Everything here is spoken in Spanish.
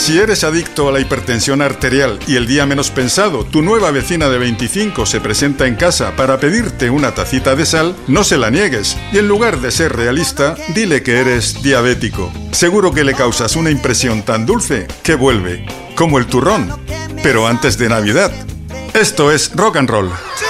Si eres adicto a la hipertensión arterial y el día menos pensado, tu nueva vecina de 25 se presenta en casa para pedirte una tacita de sal, no se la niegues y en lugar de ser realista, dile que eres diabético. Seguro que le causas una impresión tan dulce que vuelve, como el turrón, pero antes de Navidad. Esto es Rock and Roll.